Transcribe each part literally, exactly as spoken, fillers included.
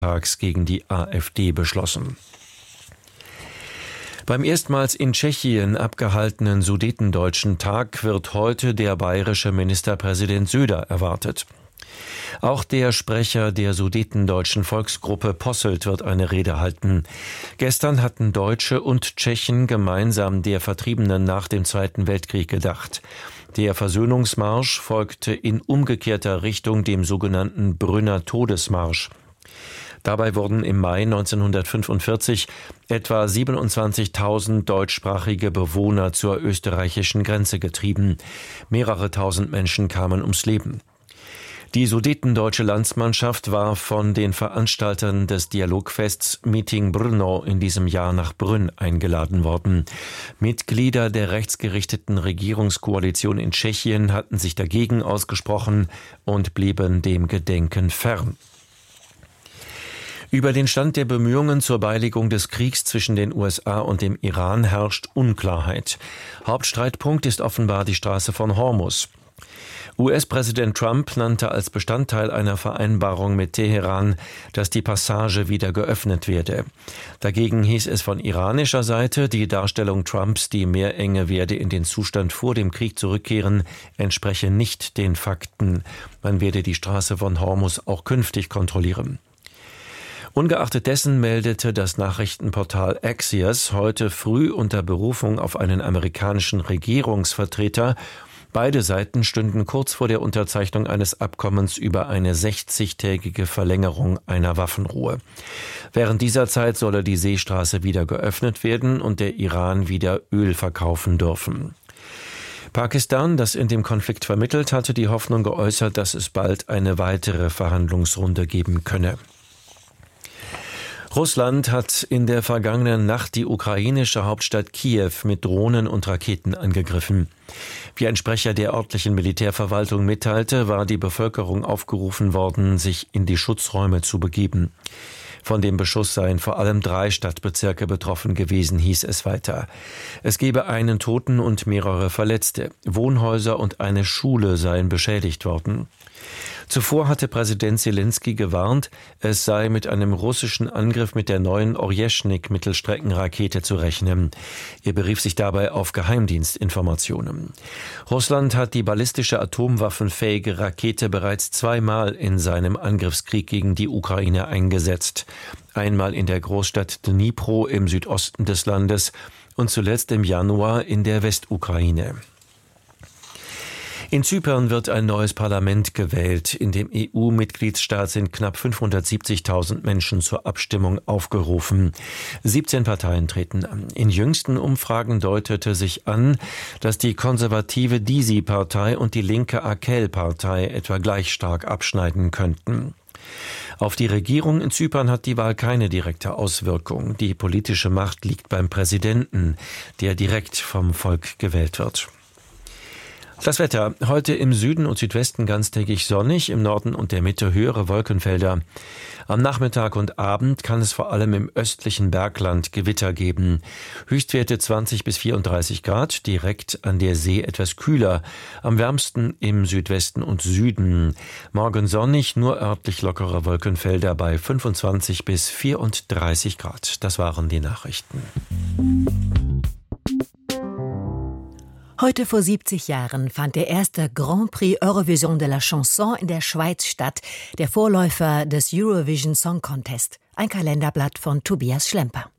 Tags gegen die AfD beschlossen. Beim erstmals in Tschechien abgehaltenen Sudetendeutschen Tag wird heute der bayerische Ministerpräsident Söder erwartet. Auch der Sprecher der Sudetendeutschen Volksgruppe Posselt wird eine Rede halten. Gestern hatten Deutsche und Tschechen gemeinsam der Vertriebenen nach dem Zweiten Weltkrieg gedacht. Der Versöhnungsmarsch folgte in umgekehrter Richtung dem sogenannten Brünner Todesmarsch. Dabei wurden im Mai neunzehnhundertfünfundvierzig etwa siebenundzwanzigtausend deutschsprachige Bewohner zur österreichischen Grenze getrieben. Mehrere tausend Menschen kamen ums Leben. Die sudetendeutsche Landsmannschaft war von den Veranstaltern des Dialogfests Meeting Brno in diesem Jahr nach Brünn eingeladen worden. Mitglieder der rechtsgerichteten Regierungskoalition in Tschechien hatten sich dagegen ausgesprochen und blieben dem Gedenken fern. Über den Stand der Bemühungen zur Beilegung des Kriegs zwischen den U S A und dem Iran herrscht Unklarheit. Hauptstreitpunkt ist offenbar die Straße von Hormuz. U S-Präsident Trump nannte als Bestandteil einer Vereinbarung mit Teheran, dass die Passage wieder geöffnet werde. Dagegen hieß es von iranischer Seite, die Darstellung Trumps, die Meerenge werde in den Zustand vor dem Krieg zurückkehren, entspreche nicht den Fakten. Man werde die Straße von Hormuz auch künftig kontrollieren. Ungeachtet dessen meldete das Nachrichtenportal Axios heute früh unter Berufung auf einen amerikanischen Regierungsvertreter, beide Seiten stünden kurz vor der Unterzeichnung eines Abkommens über eine sechzigtägige Verlängerung einer Waffenruhe. Während dieser Zeit solle die Seestraße wieder geöffnet werden und der Iran wieder Öl verkaufen dürfen. Pakistan, das in dem Konflikt vermittelt, hatte die Hoffnung geäußert, dass es bald eine weitere Verhandlungsrunde geben könne. Russland hat in der vergangenen Nacht die ukrainische Hauptstadt Kiew mit Drohnen und Raketen angegriffen. Wie ein Sprecher der örtlichen Militärverwaltung mitteilte, war die Bevölkerung aufgerufen worden, sich in die Schutzräume zu begeben. Von dem Beschuss seien vor allem drei Stadtbezirke betroffen gewesen, hieß es weiter. Es gebe einen Toten und mehrere Verletzte. Wohnhäuser und eine Schule seien beschädigt worden. Zuvor hatte Präsident Selenskyj gewarnt, es sei mit einem russischen Angriff mit der neuen Orjeschnik-Mittelstreckenrakete zu rechnen. Er berief sich dabei auf Geheimdienstinformationen. Russland hat die ballistische atomwaffenfähige Rakete bereits zweimal in seinem Angriffskrieg gegen die Ukraine eingesetzt. Einmal in der Großstadt Dnipro im Südosten des Landes und zuletzt im Januar in der Westukraine. In Zypern wird ein neues Parlament gewählt. In dem E U-Mitgliedsstaat sind knapp fünfhundertsiebzigtausend Menschen zur Abstimmung aufgerufen. siebzehn Parteien treten an. In jüngsten Umfragen deutete sich an, dass die konservative Disi-Partei und die linke Akel-Partei etwa gleich stark abschneiden könnten. Auf die Regierung in Zypern hat die Wahl keine direkte Auswirkung. Die politische Macht liegt beim Präsidenten, der direkt vom Volk gewählt wird. Das Wetter. Heute im Süden und Südwesten ganztägig sonnig, im Norden und der Mitte höhere Wolkenfelder. Am Nachmittag und Abend kann es vor allem im östlichen Bergland Gewitter geben. Höchstwerte zwanzig bis vierunddreißig Grad, direkt an der See etwas kühler. Am wärmsten im Südwesten und Süden. Morgen sonnig, nur örtlich lockere Wolkenfelder bei fünfundzwanzig bis vierunddreißig Grad. Das waren die Nachrichten. Heute vor siebzig Jahren fand der erste Grand Prix Eurovision de la Chanson in der Schweiz statt, der Vorläufer des Eurovision Song Contest. Ein Kalenderblatt von Tobias Schlemper.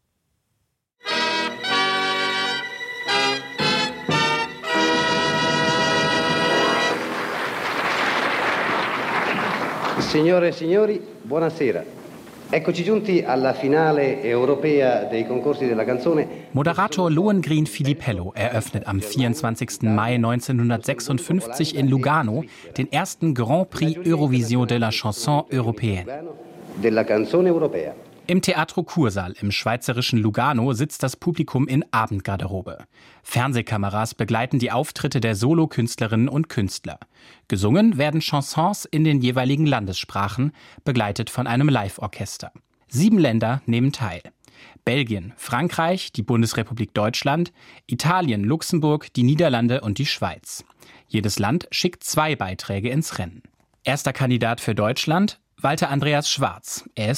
Signore e signori, buonasera. Eccoci giunti alla finale europea dei concorsi della canzone. Moderator Lohengrin Filipello eröffnet am vierundzwanzigsten Mai neunzehnhundertsechsundfünfzig in Lugano den ersten Grand Prix Eurovision de la Chanson européenne. Della canzone europea. Im Teatro Kursaal im schweizerischen Lugano sitzt das Publikum in Abendgarderobe. Fernsehkameras begleiten die Auftritte der Solokünstlerinnen und Künstler. Gesungen werden Chansons in den jeweiligen Landessprachen, begleitet von einem Live-Orchester. Sieben Länder nehmen teil. Belgien, Frankreich, die Bundesrepublik Deutschland, Italien, Luxemburg, die Niederlande und die Schweiz. Jedes Land schickt zwei Beiträge ins Rennen. Erster Kandidat für Deutschland, Walter Andreas Schwarz. Er ist